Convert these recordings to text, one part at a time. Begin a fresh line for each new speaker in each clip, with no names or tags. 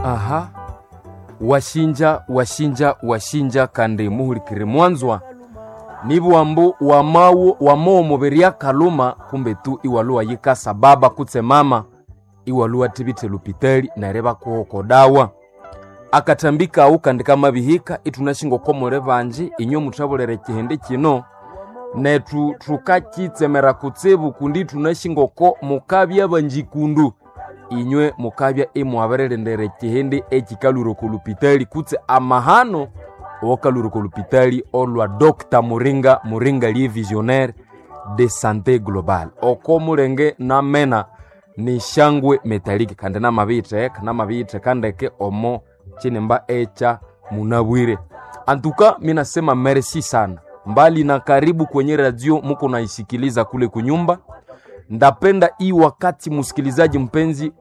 Aha. Washinja kandi muhulikire mwanzwa nibuambu wamo mubiri ya kaluma kumbe tu iwaluwa yika sababa kutse mama iwaluwa tibite lupiteli na reba kuhoko dawa akatambika au kandika mabihika itunashingo komore vanji inyo mutabulere kihende kino netu tukakitsemera kutsebu kundi tunashingo ko mukabya banjikundu inywe mukabya emwabererendere kihende ekikaluro kulupitali kutse amahano okaluro kulupitali olwa Dr. Muringa li visionnaire de santé globale oko murenge na mena ni shangwe metalike kandi na mabite kandeke omo chinemba echa munabwire. Antuka mina sema merci sana mbali na karibu kwenye radio muko naisikiliza kule kunyumba. Ndapenda hii wakati musikilizaji mpenzi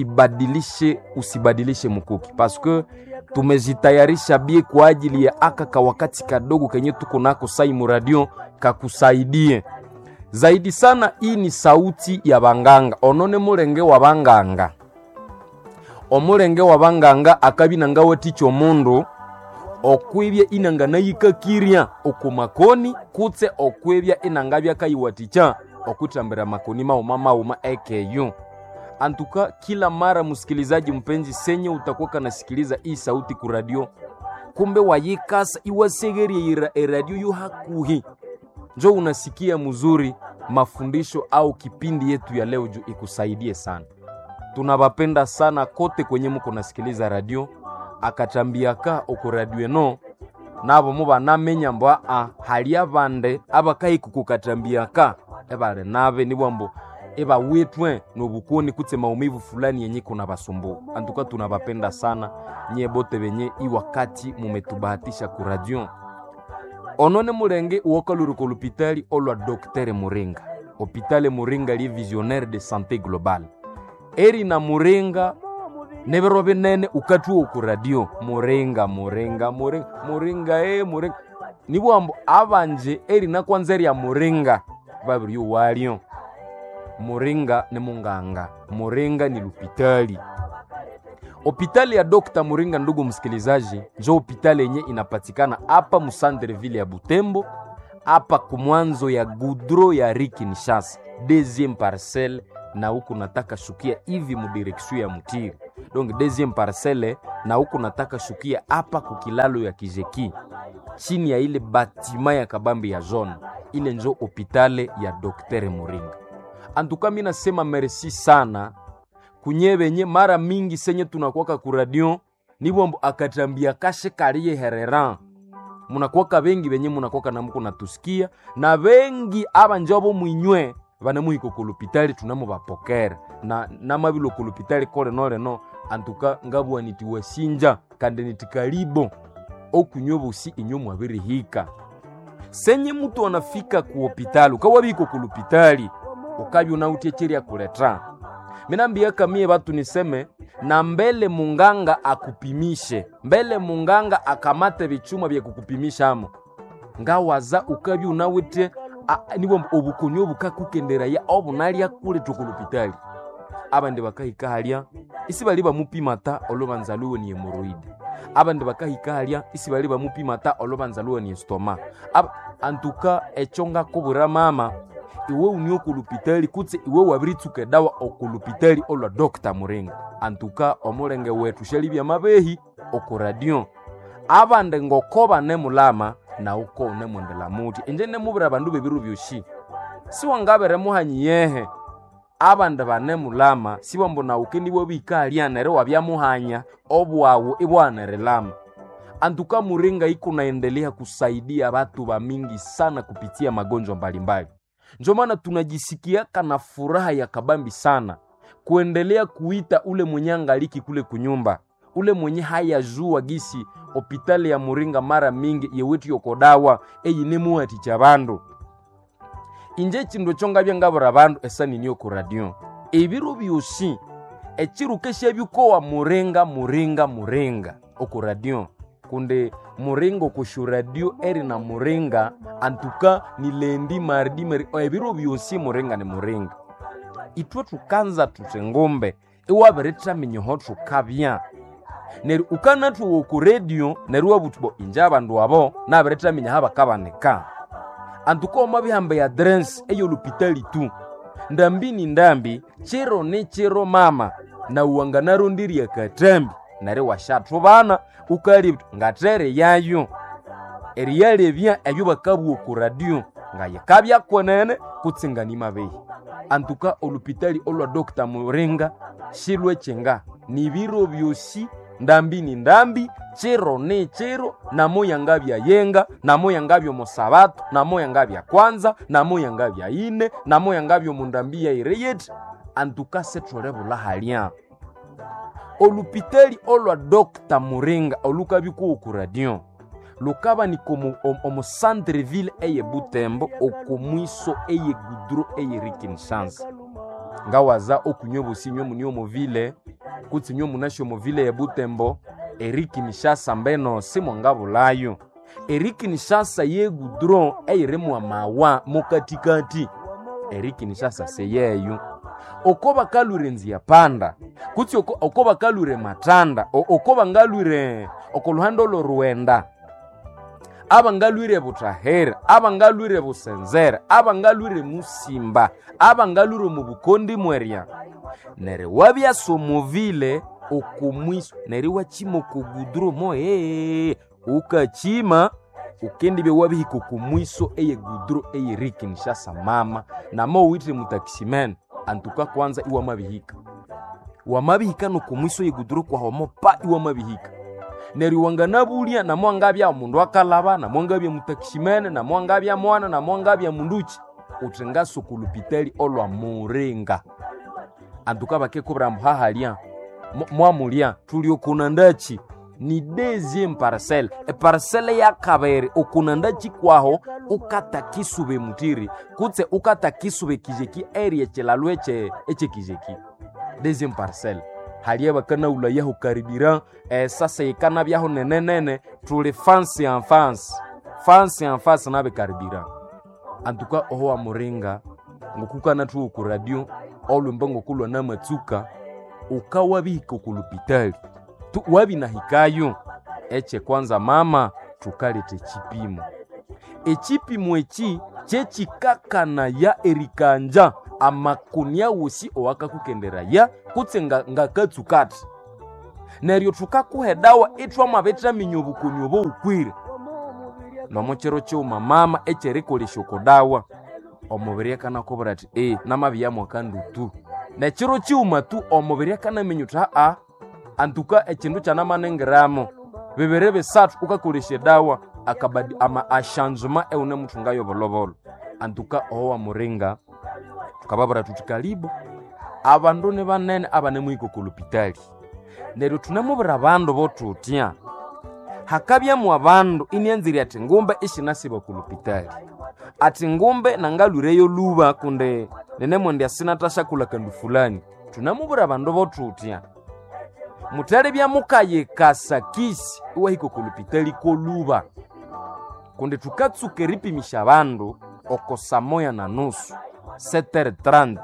usibadilishe mkuki paske tumejitayarisha bie kwa ajili ya aka wakati kadogo kenye tuko nako Saimu Radio kakusaidie zaidi sana. Hii ni sauti ya banganga onone murenge wa banganga omurenge wa banganga akabina ngawe ticho mundu okwebya inangana yikakiria okumakoni kutse okwebya inangabya kayiwaticha okutambira makoni mauma ekeyo. Antuka kila mara musikilizaji mpenzi senye utakuwa kanasikiliza hii sauti ku radio kumbe wayikasa iwasegeri radio yu hakuhi njo unasikia mzuri mafundisho au kipindi yetu ya leo juu ikusaidie sana. Tunabapenda sana kote kwenye muko nasikiliza radio akatambia ka oku radio no nabo muba namenya mbwa hali abande abakai kukukatambia ka ebale nabe nibwambo eba wetwe nobukoni kutse maumivu fulani yenye kuna basumbu. Antuka tunabapenda sana nye bote benye i wakati mumetubahatisha ku radio onone murenge uokaluru ku lupitali olwa Dr. Muringa hopitale Muringa li visionnaire de santé globale eri na Muringa neberobe nene ukatuo ku radio Muringa nibwambo abanje eri na kwanzeri ya Muringa babiri walio Muringa ni munganga, Muringa ni lupitali. Hopitali ya Dr. Muringa ndugu msikilizaji, njo hopitali yenye inapatikana hapa Musandreville ya Butembo, hapa kumwanzo ya Gudro ya Riki Nishasa, deuxième parcelle na huku nataka shukia hivi mudireksio ya Mutiri. Donc deuxième parcelle na huku nataka shukia hapa kukilalo ya Kijeki, chini ya ile batima ya kabambi ya zone, ile njo hopitali ya Dr. Muringa. Antuka mina sema merci sana kunyebenye mara mingi senye tunakuwaka ku radio nibombo akatambia kashe kariye hereran munakuwaka bengi benye munakuwaka na muko natusikia na bengi abanjobo mwinywe banamuhiko ku lupitali tunamo bapokera na mabilo ku lupitali kole no antuka ngabwa nitiwashinja kande nitikaribo okunyobo si inyomo abiri hika senye mtu anafika ku hospitali ukawabiko ku lupitali ukabi unautecheria kuletra. Minambia kamie batu niseme na mbele munganga akupimishe, mbele munganga akamate bichuma bya kukupimisha amo ngawaza ukabi unawete nibo obukonyo bukakukendera ya obunalya kule tukulupitali abande bakahika halya isi bali bamupimata olobanzaluwe ni hemorrhoid abande bakahika halya isi bali bamupimata olobanzaluwe ni stoma antuka echonga kubura mama iwe unyo kulupitali kutse iwe wabritsuke dawa okulupitali olwa Dr. Muringa. Antuka omulenge wetu shalibya mabehi oku radio abande ngokoba ne mulama na uko ne mwendela muti enje ne mubira bandu bebiru byoshi si wangabere muhanyi yehe abande bane mulama si bombo na ukeni bo bikali anere wabya muhanya obwawo ibwanere lama. Antuka Muringa iko naendelea kusaidia watu ba mingi sana kupitia magonjwa mbalimbali. Ndio maana tunajisikia kana furaha ya kabambi sana kuendelea kuita ule mwenye angaliki kule kunyumba, ule mwenye haya jua gisi hopitali ya Muringa mara mingi yewetu yokodawa eyinemu ati chabandu inje chindo chonga byangabura bandu esani niyo ku radio ebiro byoshi echirukeshe byuko wa Muringa oku radio kunde Muringo kushu radio eri na Muringa antuka ni lendi mardi ebiro byosi Muringa ni Muringa itwe tukanza tutengombe iwaberetra minyoho tukabya Neri ukanathu ku radio neri wabutubo inja abandu abo nabiretamenya habakabaneka. Antuko mabihamba ya adresse eyo lupitali tu. Ndambi ni ndambi, chiro ni chiro mama, na uanganaro ndiri ya katambi, nare washatro bana, ukari ngatere yayo. Eriyale vya eyo bakabu ku radio, nga yakabya kwenene kutsingani mabehi. Antuka olupitali olwa Dr. Muringa, shilwe chenga, ni biro byosi, ndambi ni ndambi, chiro ni chiro, namo yangabya yenga, namo yangabyo mosabato, namo yangabya kwanza, namo yangabya ine, namo yangabyo mundambi ya ireyet, antuka setrolebula halia. Olupitali olwa Dr. Muringa, olukabiku ku radio. Lukaba ni komu omo centre-ville eye Butembo, okumwiso eye Gudro eye Rikinshansa. Ngawaza okunyobo sinyo munyo movile, kutinyo munasho movile ya Butembo, Rikinshasa mbeno simo ngabulayo. Rikinshasa ye Gudro eye remu amawa mokatikati. Rikinshasa seyeyo. Okoba kalure nzia panda, kuti okoba kalure matanda, okoba ngalure okoluhando lo Ruenda. Aba ngalwire Butahera, aba ngalwire Busenzera, aba ngalwire Musimba, aba ngalwire Mubukondi mweria. Nere wabya somovile okumwiso, nere wachimo kugudro mo ukachima ukendibe wabihiko kumwiso eye Gudro eye Rikinshasa mama, na mo witri mutakishimen, antuka kwanza iwa mabihika. Wa mabihika no kumwiso eye Gudro kwa homo pa iwa mabihika. Neri wanganabulia na mwangabya mundu akalaba na mwangabya mutakishimene na mwangabya mwana na mwangabya munduchi utengaso kulupitali olwa Muringa. Antuka bakekobra mhahalia mwamulia tulio kunandachi ni deuxième parcelle parcelle ya kabere okunandachi kwaho ukata kisube mutiri kutse ukata kisube kijeki area chelalweche eche kijeki deuxième parcelle. Halia bakana ulayaho karibira sasa ikana byaho nenenene tuli fancy en face nabe karibira. Antuka oho wa Muringa ngukuka na tu ku radio olumbango kulwa na matsuka ukawabiko kulupitali tu wabi na hikayo eche kwanza mama tukalete chipimo echipimo echi chechi kakana ya erikanja amakunia wosi owaka kukendera ya kutsenga ngakatsukati neryo tukakuhedawa etwa mabetra minyobukunyobo ukwire nomochero cho mama echerikole shokodawa omubiri kana kobrati namabiya mwakandu tu nechiro chiuma tu omubiri kana menyuta antuka echindu chana manengeramo beberebe satu ukakoleshe dawa akabadi ama ashanjuma une mutungayo bolobolo. Antuka owa Muringa tukababara tutikalibo abandu ne banene abane mwiko kulupitali nero tunamubira abandu botutia hakabya mu abandu inyanziri ati ngumbe ishinasiba kulupitali ati ngumbe nangalureyo luba kunde nene mwende asina tashakula kandu fulani tunamubira abandu botutia mutale bya mukaye kasakisi uwahiko kulupitali ko luba kunde tukatsuke ripimisha abandu okosa moya na nusu 7h30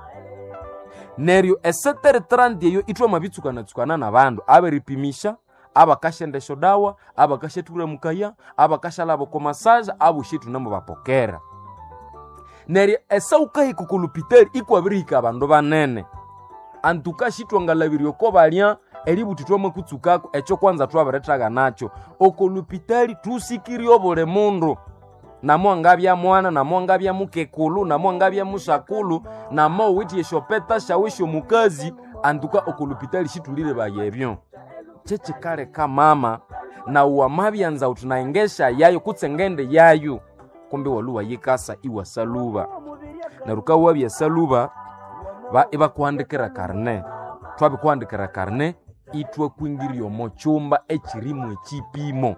neryo 7h30 yeyo itwa mabitsukana na bandu aberipimisha abakashendesho dawa abakashetura mukaya abakashalabo ko massage abushitu namo bapokera neryo esaukahi kukulupiteri ikwabirika abandu banene antuka shitwa ngalabirio ko balya eributitwa makutsukako echo kwanza twaberetaga nacho okulupiteri tusikirio bole mundu namo ngabya mwana namo ngabya mukekulu namo ngabya musakulu namo witi shopeta shawisho mukazi antuka okulupitali shitulire bayebyo cheche kale ka mama na uamabyanza utunaengesha yayo kutsengende yayo kumbe waluwa yikasa iwa saluba na rukawa bya saluba ba iba kuandikira karne twabi kuandikira karne itwa kwingirio mo chumba echirimu echipimo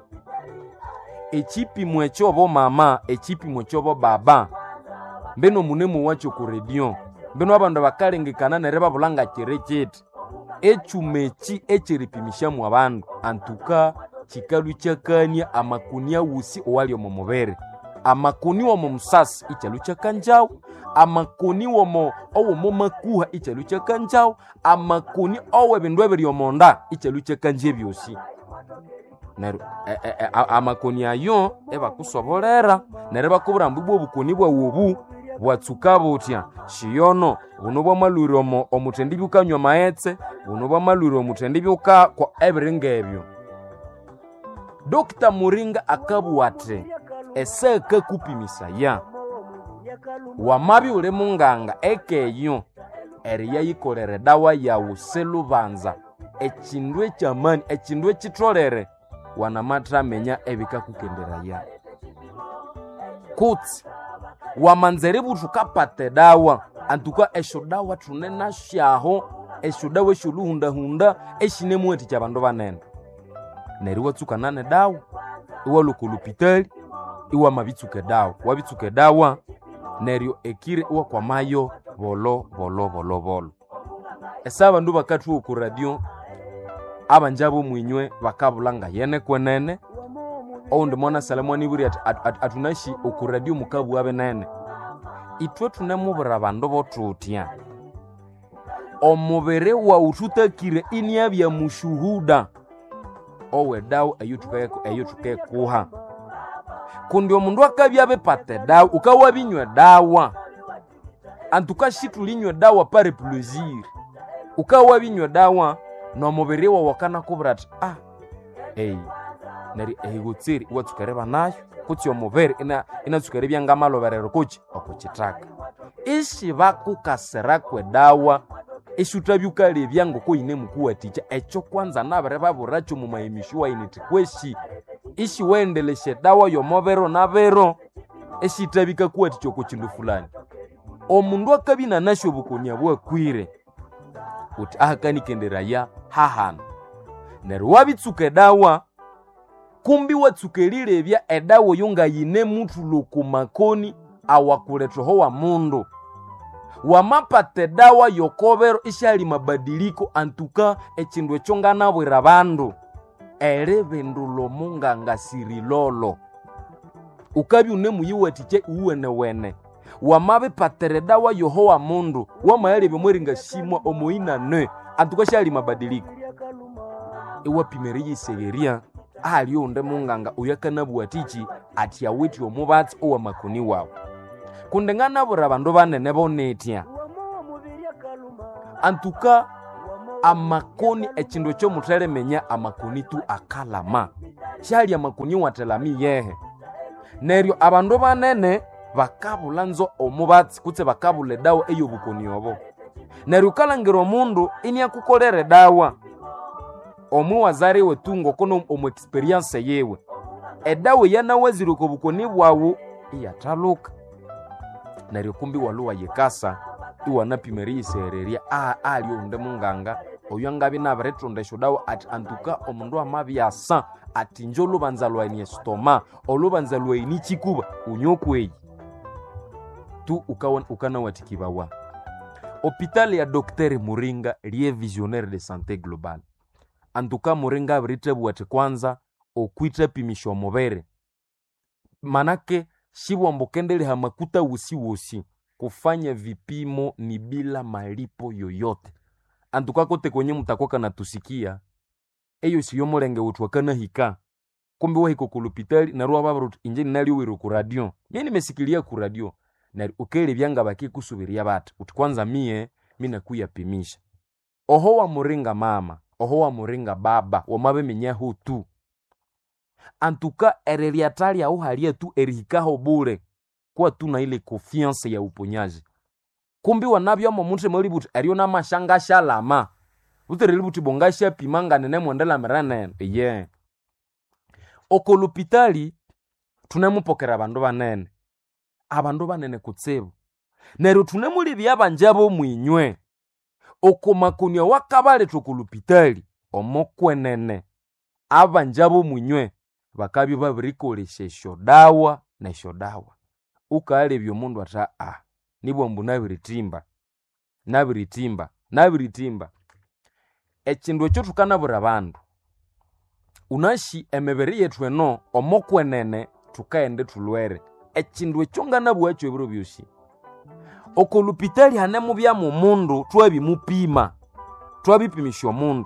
echipimo echobo mama echipimo echobo baba mbeno munemu wacho ku radio mbeno abandu bakalengekana nereba bulanga kirecheti echumechi echiripimisha mu abandu antuka chikalu chakania amakunia wusi owali omomobere amakoni womo musasi ichalo chakanjao, amakoni womo makuha ichalo chakanjao, amakoni owe bindu ebiri omonda ichalo chakanje byosi. Nero amakoni ayo ebakusobolera nere bakubura mbubwo obukoni bwawobu bwatsuka butya shiyono buno bwamalwire omutendi byukanywa maetse, buno bwamalwire omutendi byuka kwa ebiringebyo. Dr. Muringa akabuwate eseka kupimisaya wamabi ule munganga ekeyo eriya yikolere dawa yawu selubanza echindu echamani echindu echitolere wanamatra menya ebikakukenderaya kutsi wamanzere butu kapate dawa antuka esho dawa tunena shaho esho dawa esho luhunda eshine eti chabandu banene neriwa tsukanane dawa iwa lukulupitali iwa mabitsuke dawa wabitsuke dawa nerio ekire iwa kwa mayo bolo esaba ndu bakatu ku radio abanjabo mwinywe bakabulanga yene kwenene oundi mwana Salamoni buri atunashi ku radio mukabu abenene itwe tunemubura bandu botutya omubere wa ututakire inyabya mushuhuda owe dawa ayutuke kuha kundi omundu akabya bepate dawa ukawa binywe dawa antuka shitulinywe dawa pare plaisir ukawa binywe dawa no mubere wa wakana kubrata nari egotseri watsukareba nayo kuti omubere inatsukarebya ngamaloberero kuchi okuchitaka ishi bakukasera kwe dawa ishutabyuka lebyango ko ine mukuwaticha echo kwanza nabere baburacho mu mayimishuwa initi kweshi ishi wendeleshe dawa yo mobero nabero eshitabika kuwaticho ku chindu fulani omundu akabina nasho bukonya bwakwire uti akanikenderaya hahana neru wabitsuke dawa kumbi watsukelile bya edawo yonga yine mutu lokumakoni awakuletroho wa mundu wamapate dawa yokobero ishali mabadiliko antuka echindu echonga nabwira bandu ere bendulo munganga sirilolo ukabi unemuyiwatiche uwene wamabe patere dawa yoho wa mundu wamaele bemweringa shimwa omoina ne antuka shali mabadiliko ewa pimeriji segeria aliyo unde munganga uyakanabuwatichi ati awiti omubatsi owa makoni wawo kundengana bura bandu banene bonetya antuka amakoni echindu cho mutelemenya amakoni tu akalama shali amakoni watelami yehe neryo abandu banene bakabula nzo omubatsi kutse bakabule dawa eyo bukoni obo neryo kalangiro omundu inyakukolere dawa omuwazari wetungo kono omu experience yewe edawe yanawazire ko bukoni bwawo iyataluka neryo kumbi waluwa yekasa iwana pimeri sereria aliyo unde munganga oyanga binabaretondesho dawa ati antuka omundu amabyasa ati njolo banzalwa ni stoma olubanzalwa ni chikuba unyokweyi tu ukana watikibawa hôpital ya Dr. Muringa lié visionnaire de santé globale antuka Muringa britebu ati kwanza okwita pimisho mobere manake shibu ambokendele hamakuta wosi kufanya vipimo ni bila malipo yoyote antuka kote kwenye mutakoka na tusikia eyo siyo molenge wetu wakana hika kumbi wa hiko kulupitali na ruwa babaru injeni nali uwiru ku radio mimi nimesikilia ku radio na ukele byanga baki kusubiria batu utikwanza mina kuyapimisha oho wa Muringa mama oho wa Muringa baba wamabe menyaho tu antuka ereliatali au halia tu erikaho bure kwa tuna ile confiance ya uponyaji kumbi wanabyo mo muntu molibuti ariyo na mashanga shalama uterelibuti bongasha pimanga nene mwendela merane okolupitali tunemupokera abandu banene kutsibu nero tunemuli abanjabo mwinywe okomakonia wakabale tokulupitali omokwenene abanjabo mwinywe bakabyo babirikolesha dawa na shodawa ukale byo mundu ata nibwo mbu nabiritimba echindu ekyo tukanabura bandu unashi emeberi yetu eno omokwenene tukaende tulwere ekindu ekyongana bwacho ebiro byosi okolupitali hanemu bya mu mundu twabimupima twabipimisha omundu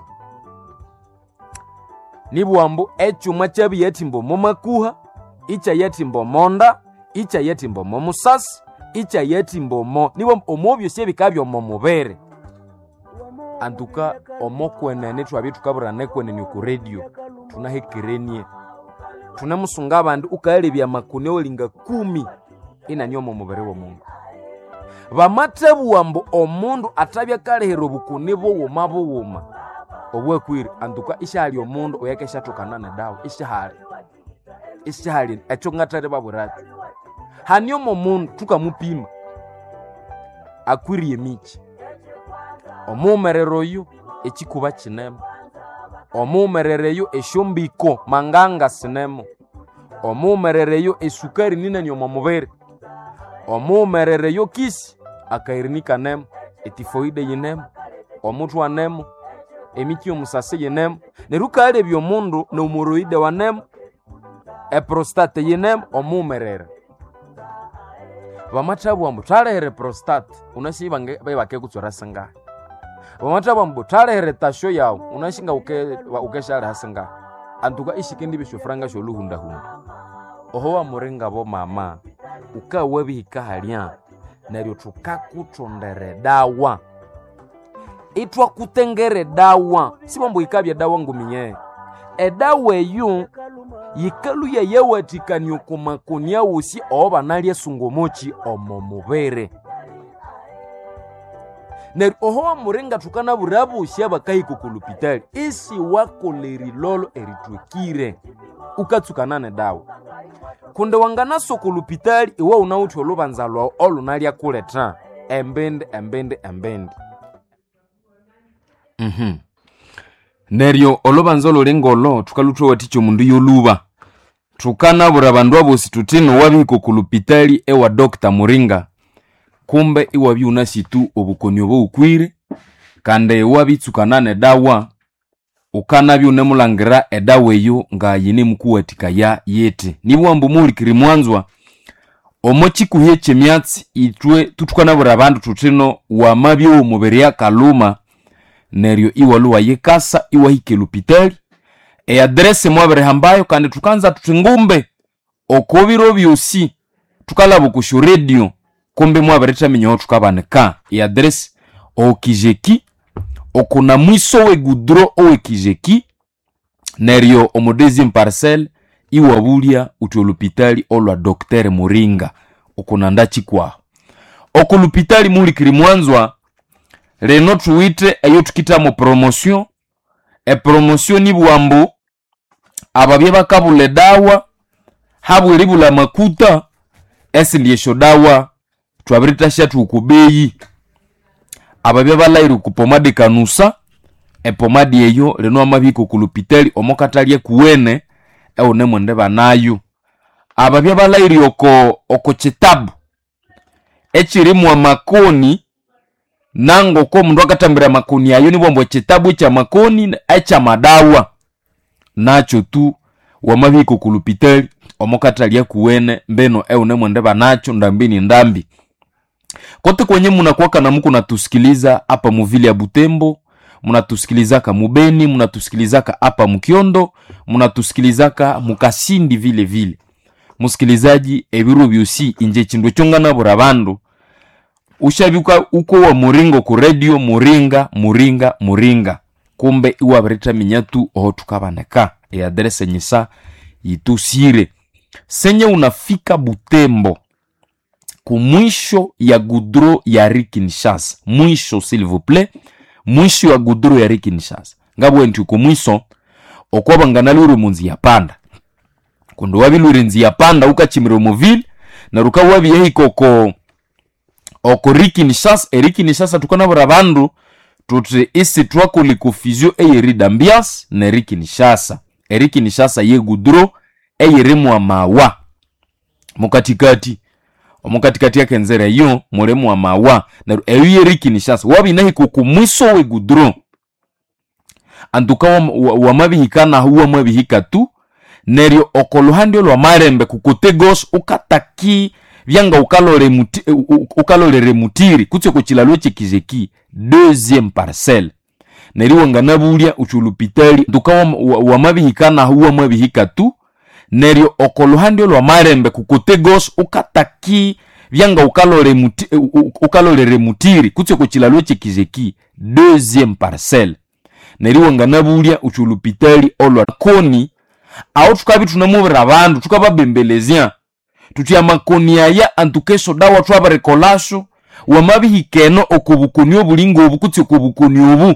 nibwambu ekyuma kyabiyatimba omumakuha icha yatimba omonda icha yatimba omusasi icha yatimba nibo omobyosi ebikabya omumubere antuka omokwenene twabye tukaburane kwenene ku radio tunahekerenie tunamusunga abandu ukaelebya makune olinga 10 inanyo omumubere w'omundu bamatabwambo omundu atabya kalehera obukune bw'owoma obwekwire antuka ishali omundu oyakesha tokana na dawa ishali ekyo ngatare baburatu hanyo omundu tukamupima akwiriye michi omumereroyo ekikuba kinemo omumerereyo eshombiko manganga sinemo omumerereyo esukari ninani omumubere omumerereyo kisi akairinika nemo etifoide yinemo omutwa nemo emiki omusase yinemo nerukale byomundu nomoroide wanemo prostate yinemo omumerere bamatabwambu talehere prostate unashiba bake kutsora sanga bamatabwambu talehere tasho yawo unashinga ukeshara hasinga antuka ishikindi bishofranga sholuhunda oho wa muringa bo mama ukawe bihika halya neryo tukakutondere dawa itwa kutengere dawa sibombo ikabya dawa nguminye edawa eyo yikaluya yawatikani kumakonya wosi oba nalya sungomochi omomubere ner oho muringa tukana burabu shaba kahiko kulupitali isi wako lerilolo eritwekire ukatsukana ne dawa kunde wangana sokulupitali iwe unauthi olubanza lwa olunalya kuleta embende neryo olubanza olulengolo tukalutwa waticho mundu yoluba tukanabura bandu abosi tutino wabiko kulupitali ewa Dr. Muringa kumbe iwabi unasitu obukonyo bwukwire kande wabitsukana ne dawa ukanabyo nemulangira edawa eyo ngayine mukuwatika ya yete nibwambu mulikiri mwanzwa omochikuhye chemyatsi itwe tutukanabura abandu tutino wamabyo omubere ya kaluma neryo iwaluwa yekasa iwahike lupitali adresse mwabere hambayo kandi tukanza tutingumbe okobiro byosi tukalabo kushu radio kumbe mwabere taminyo tukabaneka adresse okijeki okuna mwiso we gudro owe kijeki neryo omodezim parcel iwabulia uti olupitali olwa Dr. Muringa okuna ndachi kwa okulupitali mulikiri mwanzwa reno tuwite ayo tukitamo promotion promotion ni bwambo ababye bakabule dawa habwe ribula makuta esiliesho dawa twabirita shatu kubeyi ababye balairu kupomade kanusa pomade eyo reno amabiko kulupitali omokatalie kuwene one mwende banayo ababye balairu oko chitabu echirimu amakoni nango ko mundu akatambira makoni ayo ni bombo chitabu cha makoni acha madawa nacho tu wamabiko kulupitali omokatalia kuwene mbeno one mwende banacho ndambini ndambi kote kwenye munakuwaka na muko natusikiliza hapa muvili ya Butembo munatusikilizaka mubeni munatusikilizaka hapa mukiondo munatusikilizaka mukasindi vile musikilizaji ebiro byosi inje chindo chongana burabandu ushabika uko wa Muringo ku radio Muringa kumbe iwa bereta minyatu oho tukabaneka adresse nyisa yitusire senye unafika Butembo kumwisho ya gudro ya Rikinshasa mwisho s'il vous plaît mwisho ya gudro ya Rikinshasa ngabwe nti kumwiso okoba nganaluru munzi ya panda kundo wabilure nzi ya panda ukachimiro movile na rukawa wabiyehi koko oko Rikinshasa tukana burabandu tutre isi twako likufizio eyeri d'ambiance na Rikinshasa ye gudro eyeri muamawa mukatikati yake nzera yo muremu amawa na eyo Rikinshasa wabinahi kukumwiso we gudro antuka wamabihikana huwa mwabihika tu neryo okoluhandi lwa marembe kukote gos ukataki vyanga ukalolere mutiri kutse ko chilalo chekizeki deuxième parcelle neryo wanganabulia uchulupitali dukawa wamabihikana huwa mabihika tu neryo okoluhandi lwa marembe kukote gos ukataki vyanga ukalolere mutiri kutse ko chilalo chekizeki deuxième parcelle neryo wanganabulia uchulupitali olwa koni au tukabi tunamuvira abandu tukababembelezia tutia makoni aya antukeso dawa twabarekolasho wamabihikeno okubukoni obulingo obukutse okubukoni obu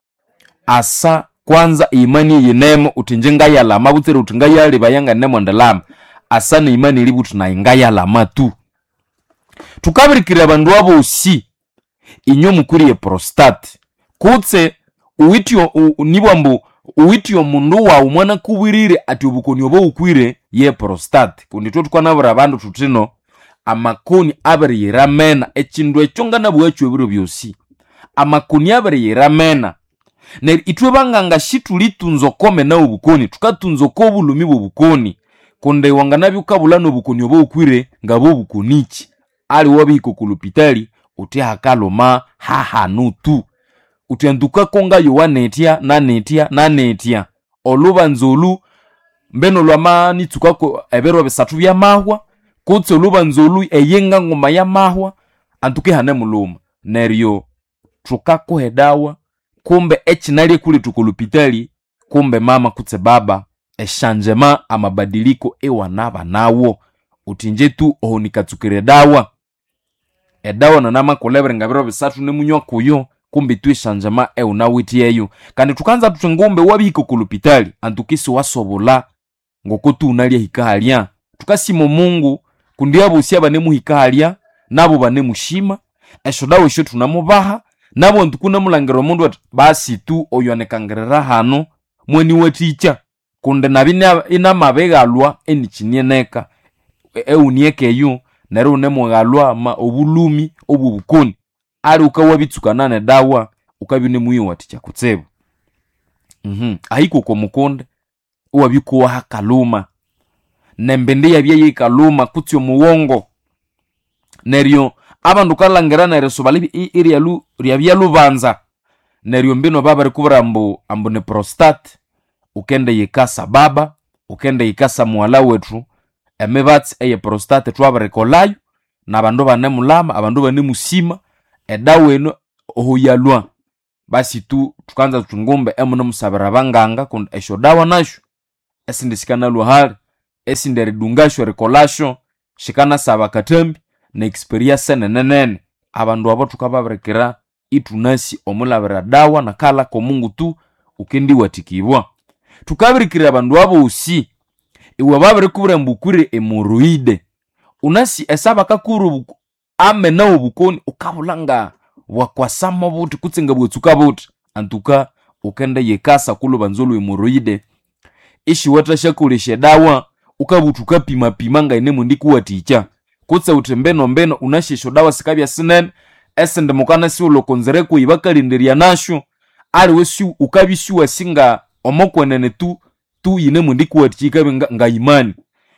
asa kwanza imani yenemo utinjenga yalama butere utinga yali bayanga nemo ndalama asa na imani libu tunainga yalama tu tukabirikira abandu abo usi inyo mukuri ye prostate kutse uitio nibambu uitio mundu wa umwana kubirire ati ubukoni obo ukwire ye prostate kundi tukwana bura bandu tutino amakoni abari yiramena ekindu ekyonga nabwacho ebiro byosi amakoni abari yiramena ne itwe banganga shitulitunzo kome na ubukoni tukatunzo ko bulumi bubukoni konde wanga nabyukabula no bukoni obo ukwire ngabo bukonichi ali wabiko kulupitali uti hakaloma hahanutu utianduka konga yowanetia na netia oluba nzolu mbeno lwamani tukako ebero besatu bya mahwa kutse oluba nzolu eyenga ngoma ya mahwa antuke hane muluma neryo tukako hedawa kumbe echinali kuli tukulupitali kumbe mama kutse baba echangement amabadiliko ewanaba nawo utinje tu ohonikatsukire dawa edawa na nama kolebere ngabiro besatu nemunywa kuyo kumbe tu echangement unawiti yeyo kandi tukanza tutengombe wabiko kulupitali antukisi wasobola ngokotu unalia hikahalia tukasimo Mungu kundi abo usia banemu hikahalia nabo banemu shima eshodawo isho tunamubaha nabo ntukuna mulangero mundu basi tu oyonekangerera hano mweni weticha kunde nabine ina mabegalwa enichinyeka eunieke yu nero nemugalwa ma obulumi obubukoni ari ukawabitsukana ne dawa ukabine muyo waticha kutsebo ahiko ko mukonde uwabiko hakaluma nembende yabye kaluma kutyo muwongo neryo abandu kalangera na resobali iri yalu ryabya lubanza neryo mbino baba rikubra ambu ne prostate ukende yikasa baba ukende yikasa mwala wetu emebatsi eye prostate twabarekolayo nabandu banemulama abandu banemusima edawe eno ohuyalwa basi tu tukanza tungombe emuno musabira banganga kundi esho dawa nasho esindisikana luhali esindere dungasho rekolasho shikana saba katambi na experience nenene abandu abo tukababerekera itunasi omulabira dawa na kala ko Mungu tu ukendi watikibwa tukabirikira abandu abo usi iwe babere kubura mbukure hemoroide unasi esaba kakuru ame na ubukoni ukabulanga wakwasama buti kutsenga bwetsuka buti antuka ukenda yekasa kulo nzolo hemoroide ishi watashakulishe dawa ukabutuka pima ngaine mundiku waticha kutse utembeno mbeno unashisho dawa sikabya sinene esende mukana si ulokonzere ko ibakalinderia nasho ari wesu ukabishuwa singa omokwenene tu yine mundiku watichika nga imani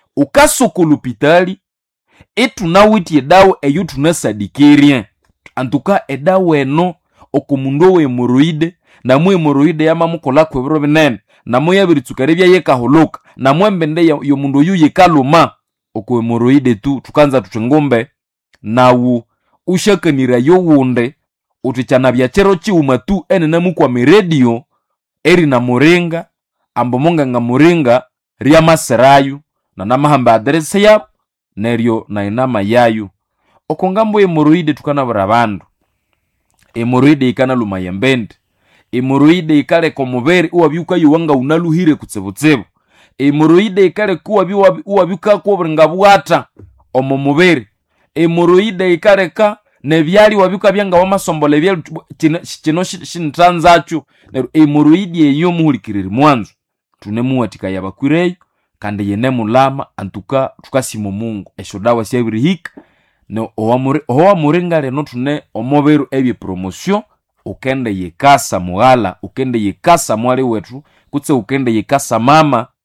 ukasokolupitali etunawiti edawa eyo tunasadikirien antuka edawa eno okumundu we hemoroide na mu hemoroide yamamukola kwebiro binene na moya biritsukare bya yekaholoka na mwembende yo mundu yu yekaluma oko hemoroide tu tukanza tutengombe nawu ushakanira yo wunde utichana bya chero chiuma tu enena mu kwa radio eri na moringa ambomonga nga moringa ria maserayu na namahamba adresse ya neryo na inama yayu okongambo hemoroide tukana barabandu hemoroide ikana luma yembende hemoroide ikale komuberi uwabyuka yuwanga unaluhire kutsebutsebo hemoroide ikale kuwa uwabyuka kubringa bwata omumuberi hemoroide ikale ka nebyali wabyuka byanga wamasombola bya kino shintanzacho hemoroide eyo muhulikirira mwanzo tunemuwatika yabakwireyo kandi yenemulama antuka tukasimo Mungu eshodawa syabirihika no owamurenga leno tune omoberu ebye promotion ukende yekasa muhala ukende yekasa mwali wetu kutse ukende yekasa mama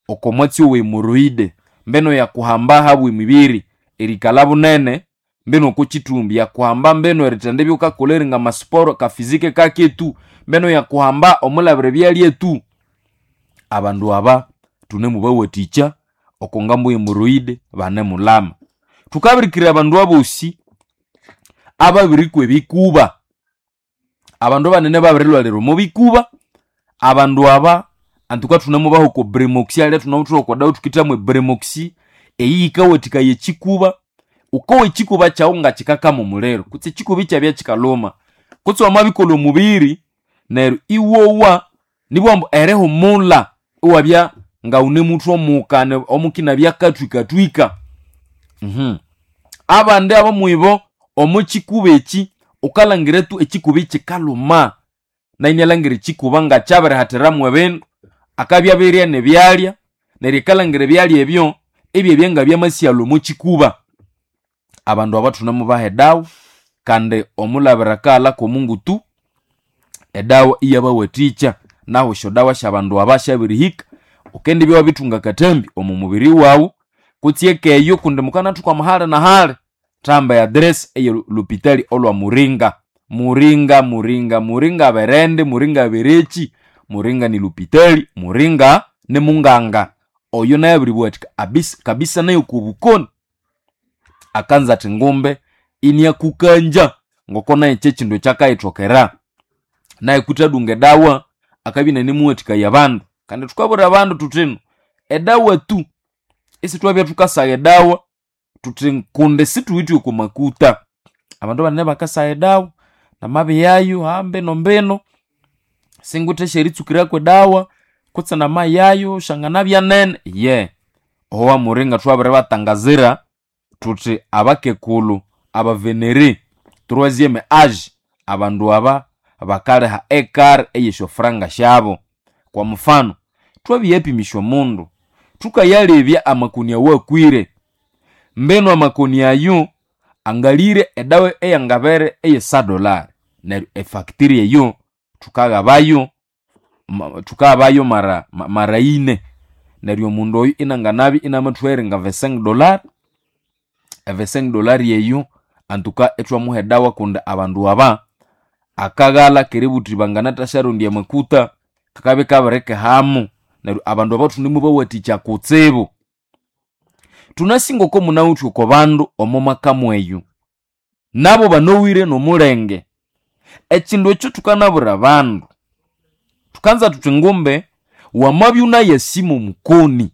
okomwatsi we hemorrhoid mbeno ya kuhamba habwe mibiri erikala bunene mbeno kuchitumbi ya kuhamba mbeno eritende ukakolera nga masporo ka fizike kaketu mbeno ya kuhamba omulabire byali etu abandu aba tunemu bawaticha okongambo hemorrhoid bane mulama tukabirikira abandu abosi ababirikwe bikuba abandu banene babirilwalero mu bikuba abandu aba antuka tunemu bahoko bremoxi ale tunawutro kwa dawo tukitamwe bremoxi eyika wetika ye chikuba ukowe chikuba chaunga chikaka mu mulero kutse chikubi chabya chikaloma kutse wamabikolo mubiri nero iwowa nibwambo ereho mula uwabya nga unemutu omukane omukina byakatwika abande abo muibo omuchikuba echi ukalangire tu echikubi chikaloma na inyalangire chikuba nga chabere hateramu ebintu akabya beria ne byalya nerikalangire byalya ebyo byenga byamasialo mu chikuba abandu abatunamo bahedawo kande omulabira kala ko Mungu tu edawo iyabawaticha naho shodawa shabandu abashabirihika ukendi byo bitunga katembi omumubiri wawu kutiekeyo kunde mukana tukwa mahale na hale tamba ya address eyo lupitali olwa muringa berende muringa berechi muringa ni lupitali muringa ne munganga oyo na yabribwatika kabisa nayo kubukoni akanza tingombe inia kukanja ngokona echechindo chakaitokera naye kutadunge dawa akabina ni muwetika yabandu kandi tukabura abandu tutino edawa tu isi twabya tukasa edawa tutinkunde situitu ku makuta abandu banene bakasa edawa na mabe yayo hambe nombeno singute sheritsukiria kwe dawa kutsa na mayayo shangana byanene owa muringa twabere batangazira tuti abakekulu abavenere 3e age abandu aba bakale ha ekar eyesho franga shabo kwa mfano twabyepimisho mundu tukayalebya amakunia wakwire mbeno amakunia ayo angalire edawe eyangabere eye $100 na efactory eyo tukabayo mara ine neryo mundu oyo inanganabi inamatwere nga $5 yeyo antuka etwa muhedawa kunde abandu aba akagala keributi banganata sharundi ya makuta kakabe kabareke hamu neryo abandu aba tunimu bawaticha kutsebo tunasingo ko munawutu ko bandu omomakamweyo nabo banowire no mulenge echindo echo tukanabura bandu tukanza tutingombe wamabyuna yasimo mukoni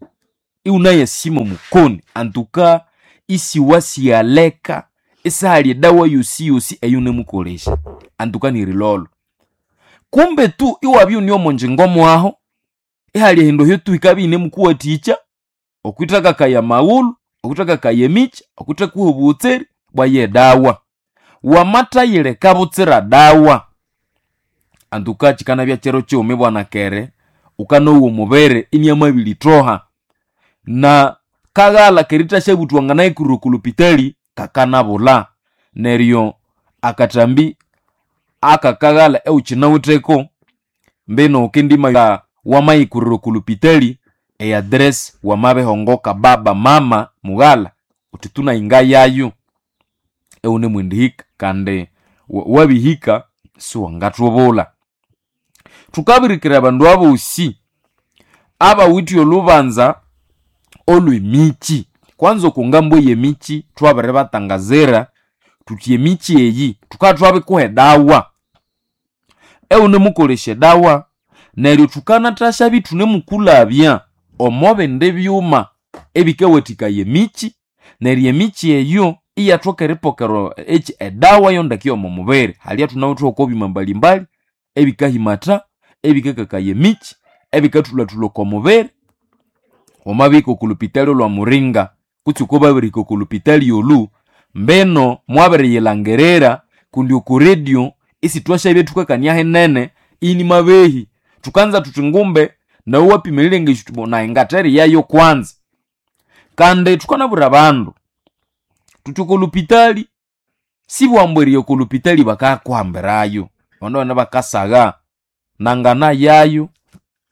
antuka isi wasi yaleka isali dawa yosi ayune mukolesha antuka ni rilolo kumbe tu iwabyo niyo monjengomo aho ihali hindo hyo ikabine mukuwa ticha okutaka kaya maulu okutaka kaya micha okutaka kuhubutseri bwaye dawa wamata yile kabutsira dawa antuka chikana bya chero chome bwana kere ukano uwo mubere inyamabili troha na kagala kerita shebutu wanganaye kurukulupitali kakana bula neryo akatambi akakagala euchinawuteko mbeno ukindima ya wamayi kurukulupitali address wamabe hongoka baba mama mugala utituna inga yayo eune mwindihika kande wabihika suwangatobola tukabirikira abandu abo usi aba witi olubanza olwimichi kwanza kungambo yemichi twabere batangazera tutie michi eyi tukatwabe kuhedawa eune mukoleshe dawa neryo tukana tasha bitu ne mukulabya omobe ndebyuma ebikewetika yemichi neryo yemichi eyo iyatoka ripokero edawa yondakyo mu mubere hali atunawutu okobi mbalimbali ebikahimata ebikekaka yemichi ebikatulatulo ko mubere omabiko kulupitali lwa muringa kuti uko biriko kulupitali yolu mbeno mwabere yelangerera kundi ku radio isi twasha betuka kanyahe nene ini mabehi tukanza tutingumbe na uwapimelile ngishitubona ingateri yayo kwanza kande tukana bura bandu tutukulupitali sibwambweriyo kulupitali bakakwamberayo bano bakasaga nangana yayo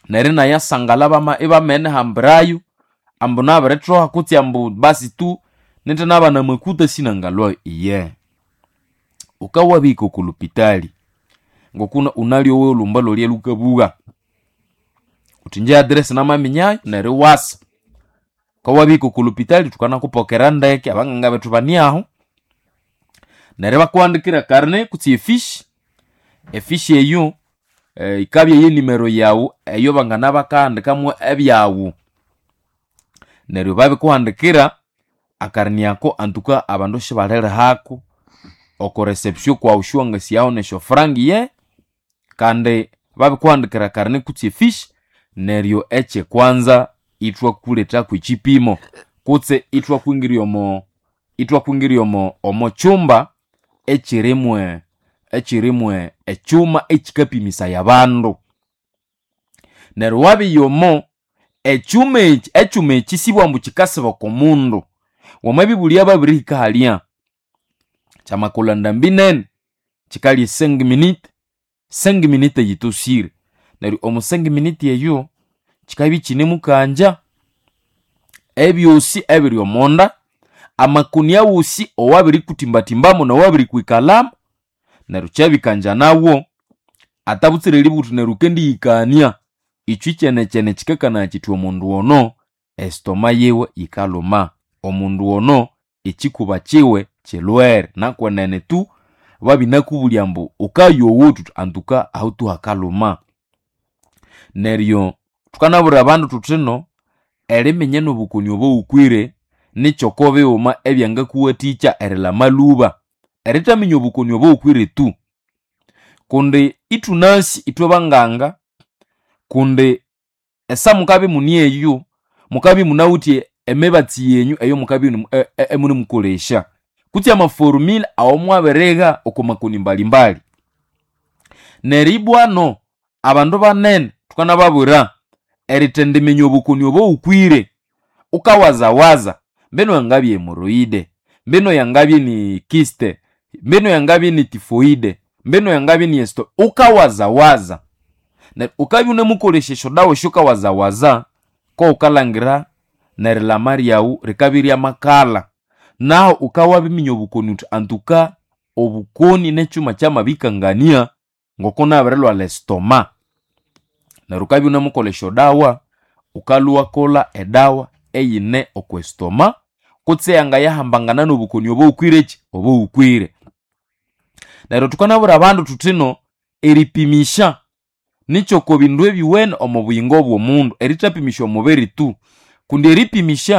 nerina ya sangala bama ibamene hambrayo ambu nabaretro hakuti ambu basi tu nete naba na makuta sinangalo iye ukawa biko kulupitali ngokuna unalio we lumbalo lye lukabuga utinje address na maminyayo nere wasa ukawa biko kulupitali tukana kupokera ndeke abanganga betu baniaho nere bakwandikira karne kuti efish eyo ikabye ye nimero yawo eyo bangana bakandika mu ebyawo nere babe kwandikira akarni yako antuka abandu shibalere hako oko reception kwa ushwanga siyaho nesho frangi ye kande babe kwandikira karne kuti fish neryo eche kwanza itwa kuleta ku chipimo kutse itwa kwingiriomo omo chumba echiremwe echuma echikapimisa yabandu neryo wabiyomo echume chisibwa mbu chikasiba ko mundu wamabibulia babiri kahalia chamakulanda mbinen chikali 5 minutes yitosire neryo omu 5 minutes yeyo chikabi chine mukanja ebyosi ebiri omonda amakunia wusi owabiri kutimbatimbamu na wabiri kwikalamu neryo chabikanja nawo atabutsire libutu neryo kendi yikania ichwichene chikakana chitu omundu ono estoma yewe ikaloma omundu ono ichikuba chiwe chelwere nakwenene tu babinakubulya mbu ukayowotu antuka autu hakaloma neryo tukanabura abandu tutino elimenye nobukoni obo ukwire nichokobe oma ebyanga kuwaticha erela maluba eritaminya obukoni obo ukwire tu kunde itunasi itwe banganga kunde esa mukabi munieyo mukabi munawuti emebati yenyu eyo mukabi emuni mukolesha kuti ama formula awomwaberega okumakoni mbalimbali neribwano abandu banene tukana babura eritendemenya obukoni obo ukwire ukawaza mbeno yangabi hemoroide mbeno yangabi ni kiste mbeno yangabi ni tifoide mbeno yangabi ni esto ukawaza na ukabi unemukoleshesho dawo shuka waza ko ukalangira nerela mariau rekabiri ya makala nao ukawabi minyobukoni antuka obukoni nechuma chama bikangania ngokona abrelo alestoma na rukabi unemukolesho dawa ukaluwa kola edawa eyine okwestoma kutse yanga yahambangana n'obukoni obo ukwirechi obo ukwire na tukana bura abandu tutino eripimisha nicho ko bindu ebiwene omu buyingo bwo mundu eritapimisha omubiri tu kundi eripimisha